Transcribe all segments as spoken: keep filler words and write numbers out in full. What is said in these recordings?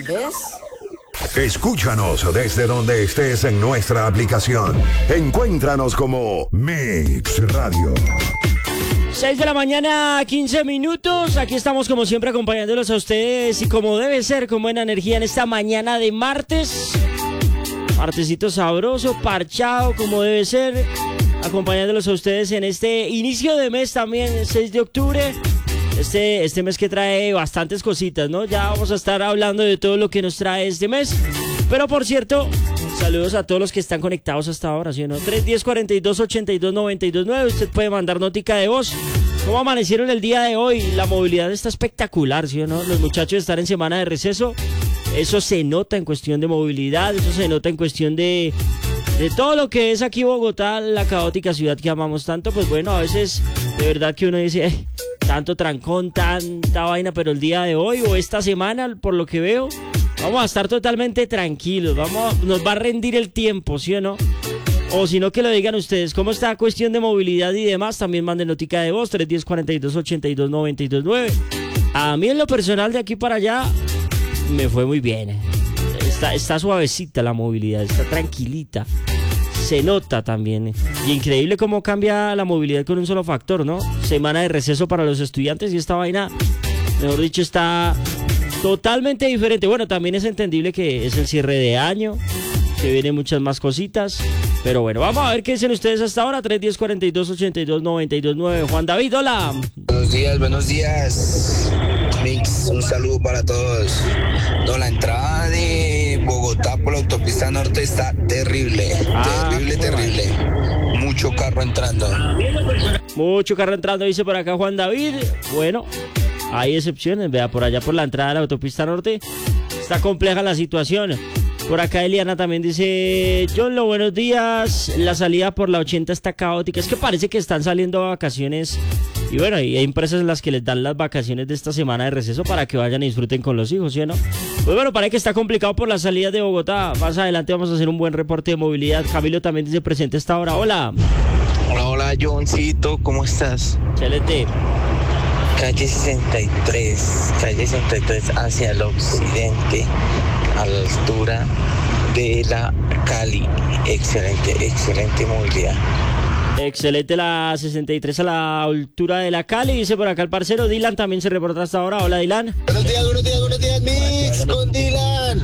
¿ves? Escúchanos desde donde estés en nuestra aplicación. Encuéntranos como Mix Radio. seis de la mañana, quince minutos. Aquí estamos como siempre acompañándolos a ustedes y como debe ser, con buena energía en esta mañana de martes. Martesito sabroso, parchado como debe ser. Acompañándolos a ustedes en este inicio de mes también, el seis de octubre. Este, este mes que trae bastantes cositas, ¿no? Ya vamos a estar hablando de todo lo que nos trae este mes. Pero por cierto, saludos a todos los que están conectados hasta ahora, ¿sí o no? tres uno cero, cuarenta y dos, ochenta y dos, noventa y dos nueve. Usted puede mandar notica de voz. ¿Cómo amanecieron el día de hoy? La movilidad está espectacular, ¿sí o no? Los muchachos están en semana de receso. Eso se nota en cuestión de movilidad, eso se nota en cuestión de... de todo lo que es aquí Bogotá, la caótica ciudad que amamos tanto. Pues bueno, a veces de verdad que uno dice, eh, tanto trancón, tanta vaina, pero el día de hoy o esta semana, por lo que veo, vamos a estar totalmente tranquilos, vamos, nos va a rendir el tiempo, ¿sí o no? O si no, que lo digan ustedes, ¿cómo está la cuestión de movilidad y demás? También manden notica de voz, tres uno cero, cuarenta y dos, ochenta y dos, noventa y dos nueve. A mí en lo personal de aquí para allá me fue muy bien. Está, está suavecita la movilidad, está tranquilita. Se nota también. Y increíble cómo cambia la movilidad con un solo factor, ¿no? Semana de receso para los estudiantes y esta vaina, mejor dicho, está totalmente diferente. Bueno, también es entendible que es el cierre de año, que vienen muchas más cositas. Pero bueno, vamos a ver qué dicen ustedes hasta ahora. tres uno cero, cuarenta y dos, ochenta y dos, noventa y dos nueve. Juan David, hola. Buenos días, buenos días. Mix, un saludo para todos. No, la entrada de Bogotá por la autopista norte está terrible. Ah, terrible, terrible. Mucho carro entrando. Mucho carro entrando, dice por acá Juan David. Bueno, hay excepciones, vea, por allá por la entrada de la autopista norte está compleja la situación. Por acá Eliana también dice, John, lo buenos días, la salida por la ochenta está caótica. Es que parece que están saliendo a vacaciones y bueno, y hay empresas en las que les dan las vacaciones de esta semana de receso para que vayan y disfruten con los hijos, ¿sí o no? Pues bueno, parece que está complicado por las salidas de Bogotá. Más adelante vamos a hacer un buen reporte de movilidad. Camilo también dice presente a esta hora. Hola. Hola, hola, Johncito, ¿cómo estás? Excelente. Calle sesenta y tres, calle sesenta y tres hacia el occidente, a la altura de la Cali. Excelente, excelente movilidad. Excelente la sesenta y tres a la altura de la Cali, dice por acá el parcero. Dylan también se reporta hasta ahora. Hola, Dylan. Buenos días, buenos días, buenos días, Mix, con Dylan.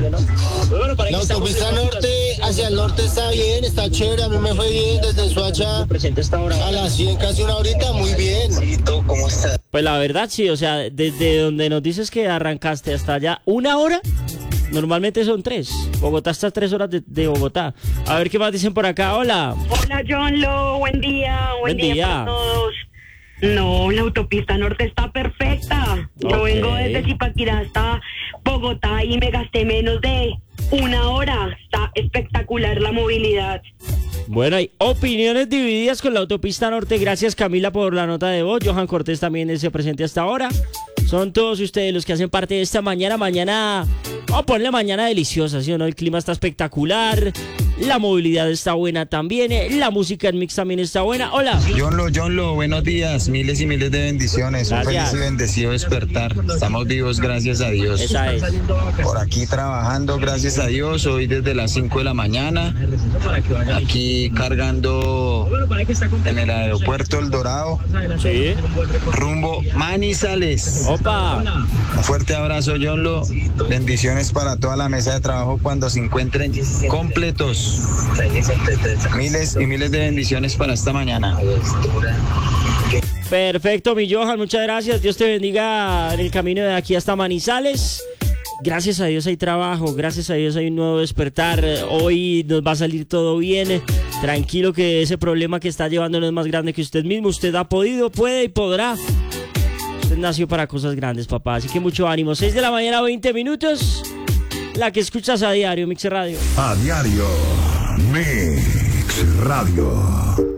La autopista norte hacia el norte está bien, está chévere. A mí me fue bien desde Soacha a las cien, casi una horita, muy bien. ¿Cómo estás? Pues la verdad sí, o sea, desde donde nos dices que arrancaste hasta allá, una hora. Normalmente son tres. Bogotá está a tres horas de, de Bogotá. A ver qué más dicen por acá. Hola. Hola, John Lo. Buen día. Buen, buen día. día para todos. No, la autopista norte está perfecta. Yo okay. vengo desde Zipaquirá hasta Bogotá y me gasté menos de una hora. Está espectacular la movilidad. Bueno, hay opiniones divididas con la autopista norte. Gracias, Camila, por la nota de voz. Johan Cortés también se presente hasta ahora. Son todos ustedes los que hacen parte de esta mañana. Mañana, vamos a ponerle mañana deliciosa, ¿sí o no? El clima está espectacular, la movilidad está buena también, la música en Mix también está buena. Hola. John Lo, John Lo, buenos días, miles y miles de bendiciones. Gracias. Un feliz y bendecido despertar. Estamos vivos, gracias a Dios. Esa es. Por aquí trabajando, gracias a Dios. Hoy desde las cinco de la mañana. Aquí cargando en el aeropuerto El Dorado. Sí. Rumbo Manizales. Opa. Un fuerte abrazo, John Lo. Bendiciones para toda la mesa de trabajo cuando se encuentren completos. Miles y miles de bendiciones para esta mañana. Perfecto, mi Johan, muchas gracias. Dios te bendiga en el camino de aquí hasta Manizales. Gracias a Dios hay trabajo, gracias a Dios hay un nuevo despertar. Hoy nos va a salir todo bien. Tranquilo que ese problema que está llevando no es más grande que usted mismo. Usted ha podido, puede y podrá. Usted nació para cosas grandes, papá. Así que mucho ánimo. seis de la mañana, veinte minutos. La que escuchas a diario, Mix Radio. A diario, Mix Radio.